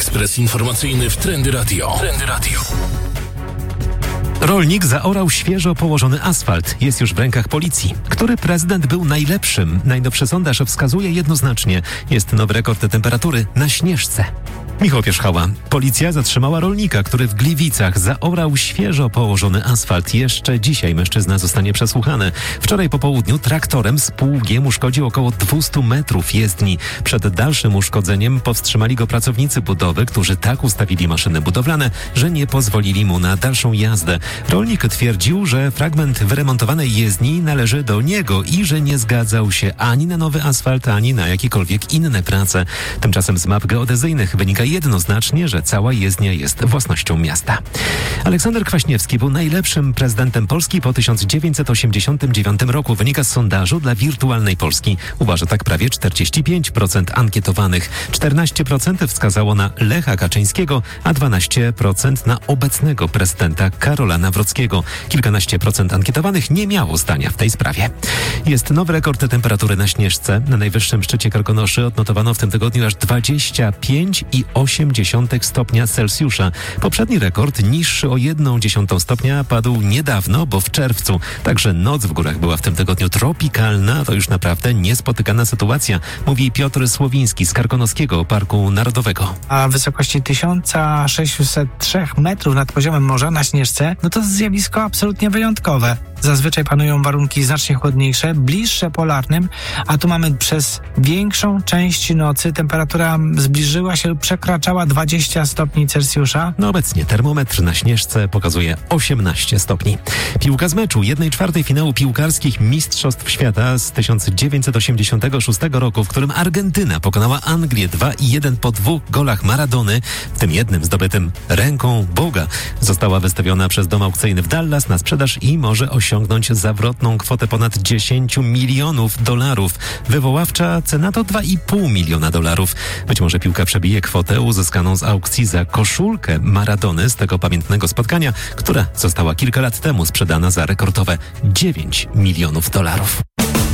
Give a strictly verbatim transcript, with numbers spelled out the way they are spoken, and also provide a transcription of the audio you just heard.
Ekspres informacyjny w Trendy Radio. Trendy Radio. Rolnik zaorał świeżo położony asfalt. Jest już w rękach policji. Który prezydent był najlepszym? Najnowszy sondaż wskazuje jednoznacznie. Jest nowy rekord temperatury na Śnieżce. Michał Pierzchała. Policja zatrzymała rolnika, który w Gliwicach zaorał świeżo położony asfalt. Jeszcze dzisiaj mężczyzna zostanie przesłuchany. Wczoraj po południu traktorem z pługiem uszkodził około dwieście metrów jezdni. Przed dalszym uszkodzeniem powstrzymali go pracownicy budowy, którzy tak ustawili maszyny budowlane, że nie pozwolili mu na dalszą jazdę. Rolnik twierdził, że fragment wyremontowanej jezdni należy do niego i że nie zgadzał się ani na nowy asfalt, ani na jakiekolwiek inne prace. Tymczasem z map geodezyjnych wynika jednoznacznie, że cała jezdnia jest własnością miasta. Aleksander Kwaśniewski był najlepszym prezydentem Polski po tysiąc dziewięćset osiemdziesiątym dziewiątym roku. Wynika z sondażu dla Wirtualnej Polski. Uważa tak prawie czterdzieści pięć procent ankietowanych. czternaście procent wskazało na Lecha Kaczyńskiego, a dwanaście procent na obecnego prezydenta Karola Nawrockiego. Kilkanaście procent ankietowanych nie miało zdania w tej sprawie. Jest nowy rekord temperatury na Śnieżce. Na najwyższym szczycie Karkonoszy odnotowano w tym tygodniu aż dwadzieścia pięć i osiem dziesiątych stopnia Celsjusza. Poprzedni rekord, niższy o jedną dziesiątą stopnia, padł niedawno, bo w czerwcu. Także noc w górach była w tym tygodniu tropikalna. To już naprawdę niespotykana sytuacja, mówi Piotr Słowiński z Karkonoskiego Parku Narodowego. A w wysokości tysiąc sześćset trzy metrów nad poziomem morza na Śnieżce, no to zjawisko absolutnie wyjątkowe. Zazwyczaj panują warunki znacznie chłodniejsze, bliższe polarnym, a tu mamy przez większą część nocy temperatura zbliżyła się lub przekraczała dwadzieścia stopni Celsjusza. No obecnie termometr na Śnieżce pokazuje osiemnaście stopni. Piłka z meczu jednej czwartej finału piłkarskich Mistrzostw Świata z tysiąc dziewięćset osiemdziesiątego szóstego roku, w którym Argentyna pokonała Anglię dwa jeden po dwóch golach Maradony, w tym jednym zdobytym ręką Boga, została wystawiona przez dom aukcyjny w Dallas na sprzedaż i może osiągnąć zawrotną kwotę ponad dziesięć milionów dolarów. Wywoławcza cena to dwa i pół miliona dolarów. Być może piłka przebije kwotę uzyskaną z aukcji za koszulkę Maradony z tego pamiętnego spotkania, która została kilka lat temu sprzedana za rekordowe dziewięć milionów dolarów.